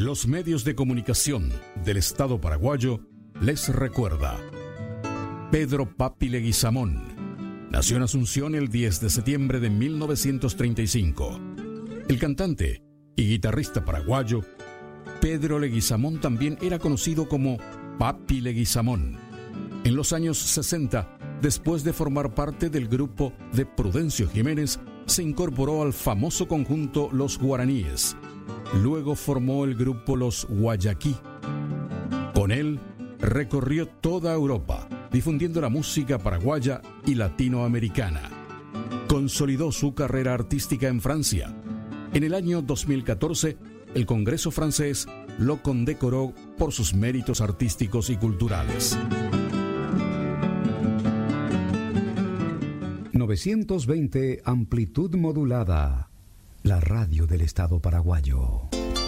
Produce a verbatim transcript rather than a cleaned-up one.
Los medios de comunicación del Estado paraguayo les recuerda. Pedro Papi Leguizamón nació en Asunción el diez de septiembre de mil novecientos treinta y cinco. El cantante y guitarrista paraguayo Pedro Leguizamón también era conocido como Papi Leguizamón. En los años sesenta, después de formar parte del grupo de Prudencio Jiménez, se incorporó al famoso conjunto Los Guaraníes. Luego formó el grupo Los Guayaquí. Con él recorrió toda Europa, difundiendo la música paraguaya y latinoamericana. Consolidó su carrera artística en Francia. En el año dos mil catorce, el Congreso francés lo condecoró por sus méritos artísticos y culturales. novecientos veinte amplitud modulada, la radio del Estado paraguayo.